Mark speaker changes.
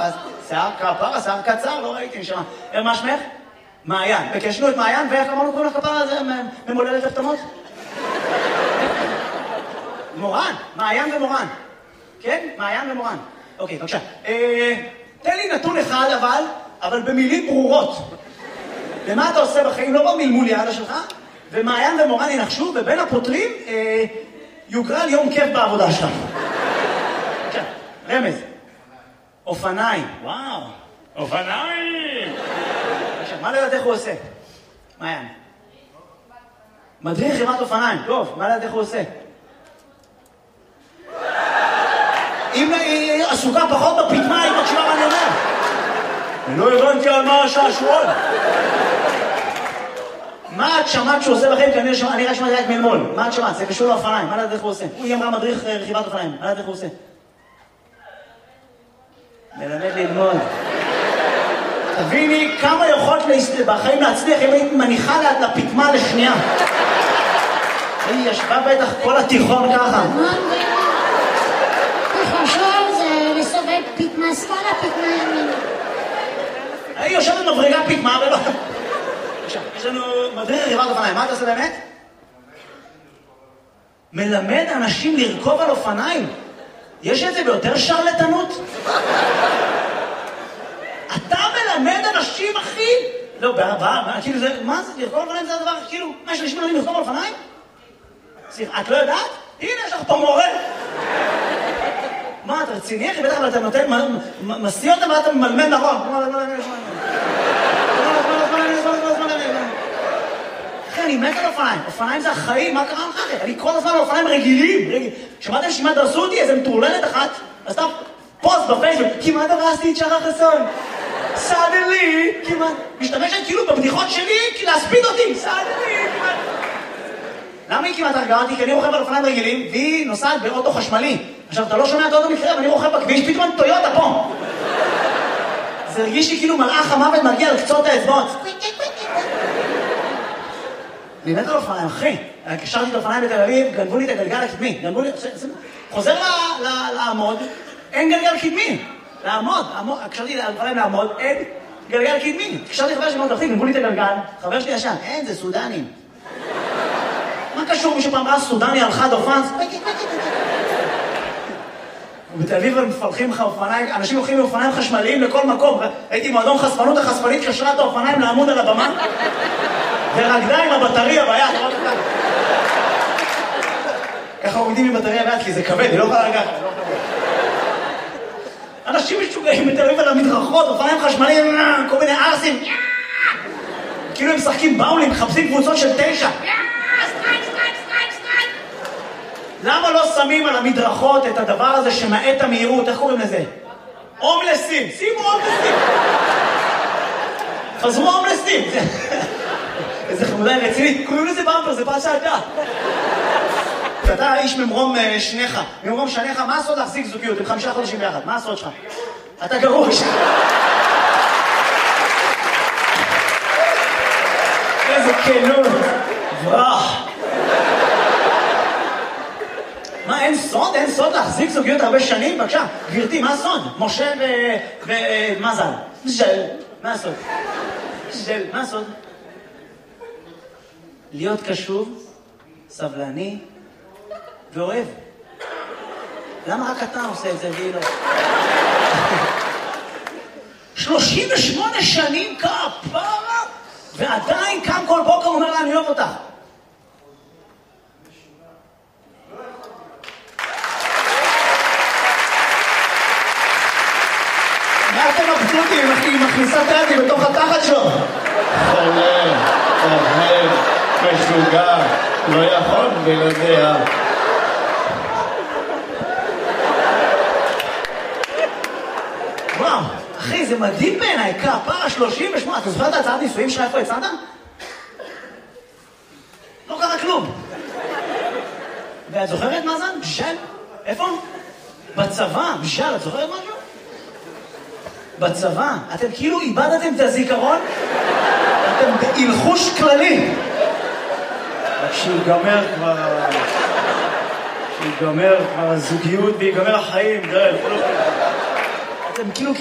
Speaker 1: שיער קצר, לא ראיתי, נשמע. מה שמך? מעיין. וקשנו את מעיין, ואיך אמרנו קוראים לך כפרה הזה? ממולדת הפתמות? מורן, מעיין ומורן. כן? מעיין ומורן. אוקיי, בבקשה. תן לי נתון אחד אבל במילים ברורות. ומה אתה עושה בחיים? לא במלמול יעלה שלך, ומעיין ומורן ינחשו, ובין הפותרים יוגרל יום כיף בעבודה שלך. בבקשה, רמז. אופניים. וואו, אופניים! בבקשה, מה לדעתך הוא עושה? מעיין. מדריך חברת אופניים. טוב, מה לדעתך הוא עושה? אם היא עסוקה פחות בפתמה, היא מקשיבה מה אני אומר. אני לא הבנתי על מה השעשועון. מה את שמעת שהוא עושה לכם? כי אני רק שמעתי רק מלמול. מה את שמעת? זה קשור לאופניים. מה לדעתך הוא עושה? היא אמרה מדריך רכיבת אופניים. מה לדעתך הוא עושה? מלמד ללמוד. תביני כמה יכולת בחיים להצליח אם היית מניחה לפתמה לשנייה. היא ישבה בטח כל התיכון ככה.
Speaker 2: תחשוב זה לסובב פתמה שמאלה, פתמה ימינה.
Speaker 1: היא יושבת מבריגה פתמה ולא... יש לנו מדריך רכיבת אופניים. מה אתה עושה באמת? מלמד אנשים לרכוב על אופניים. יש את זה ביותר שרלטנות? אתה מלמד אנשים, אחי? לא, כאילו זה... מה זה? לרכוב על אופניים זה הדבר? כאילו, מה, יש אנשים מלמדים לרכוב על אופניים? את לא יודעת? הנה, יש לך פה מורה. מה, אתה רציני אחי? בטח, אבל אתה נותן... מסיא אותם ואתה ממלמד נכון. אחי, אני מת על אופניים. אופניים זה החיים, מה קרה לך אחי? אני כל הזמן על אופניים רגילים. שמעתם שמה דרסו אותי? איזה מטורללת אחת. אז אתה פוסט בפייסבוק. כמעט הרסתי את שחר חסון. סאדלי, כמעט. משתמשת כאילו בבדיחות שלי, כי להספיד אותי. סאדלי, כמעט. למה היא כמעט הרגעה אותי? כי אני רוכב על אופניים רגילים, והיא נוסעת באוטו חשמלי. עכשיו, אתה לא שומע את האוטו מקרה, ואני רוכב בכביש, פתאום טויוטה פה. זה הרגיש לי כאילו מלאך המוות מגיע לקצות האצבעות. אני מת על אופניים, אחי. קשרתי את האופניים בתל אביב, גנבו לי את הגלגל הקדמי. חוזר לעמוד, אין גלגל קדמי. לעמוד, קשרתי את האופניים לעמוד, אין גלגל קדמי. קשרתי חבר שלי מאוד תחתית, גנבו לי את הגלגל, חבר שלי ישן, אין, זה סודנים. מה קשור? מישהו פעם ראה סודני על חד אופן? ובתל אביב הם מפלחים לך אופניים, אנשים הולכים מאופניים חשמליים לכל מקום. הייתי מועדון חשפנות, החשפנית קשרה את האופניים לעמוד על הבמה, ורקדה עם הבטריה ביד. ככה עומדים עם בטריה ביד, כי זה כבד, היא לא יכולה לגעת. אנשים משוגעים בתל אביב על המדרכות, אופניים חשמליים, כל מיני ארסים. כאילו הם משחקים באולים, מחפשים קבוצות של 9. למה לא שמים על המדרכות את הדבר הזה שמעט המהירות? איך קוראים לזה? הומלסים. שימו הומלסים. חזרו הומלסים. איזה חמודה רצינית. קוראים לזה במפר, זה פרשת אתה. אתה איש ממרום שניך. ממרום שניך, מה הסוד להחזיק זוגיות? עם 5 חודשים ביחד. מה הסוד שלך? אתה גרוש. איזה כנות. ברח. מה, אין סוד? אין סוד להחזיק זוגיות הרבה שנים? בבקשה, גברתי, מה הסוד? משה ומזל. מה הסוד? מה הסוד? להיות קשוב, סבלני ואוהב. למה רק אתה עושה את זה והיא לא? 38 שנים כפרה, ועדיין קם כל בוקר אומר לה, אני אוהב אותך. אתם מבסוטים, היא מכניסה את היד בתוך התחת שלו.
Speaker 3: חולם, אוהב, משוגע, לא יכול בלעדיה.
Speaker 1: וואו, אחי, זה מדהים בעיניי, כפרה 38. אתה זוכר את ההצעת נישואים שלך איפה יצאת? לא קרה כלום. ואת זוכרת מה זה? בשל? איפה? בצבא, בשל, את זוכרת משהו? בצבא, אתם כאילו איבדתם את הזיכרון, אתם בהלחוש כללי.
Speaker 3: כשיגמר כבר הזוגיות ויגמר החיים, אתם כאילו